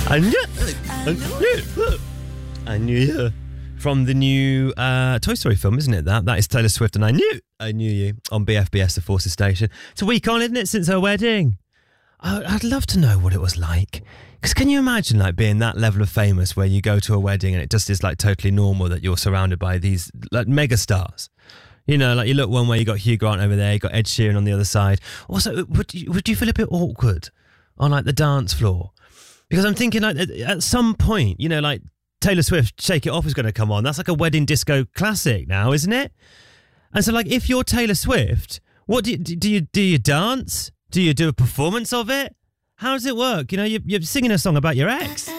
I knew you. From the new Toy Story film, isn't it? That is Taylor Swift, and I knew you on BFBS, the Forces Station. It's a week on, isn't it, since her wedding? I'd love to know what it was like. Because can you imagine like being that level of famous where you go to a wedding and it just is like totally normal that you're surrounded by these like mega stars? You know, like you look one way, you got Hugh Grant over there, you got Ed Sheeran on the other side. Also, would you feel a bit awkward on like the dance floor? Because I'm thinking like at some point, you know, like Taylor Swift, Shake It Off is going to come on. That's like a wedding disco classic now, isn't it? And so like if you're Taylor Swift, what do you dance? Do you do a performance of it? How does it work? You know, you're singing a song about your ex.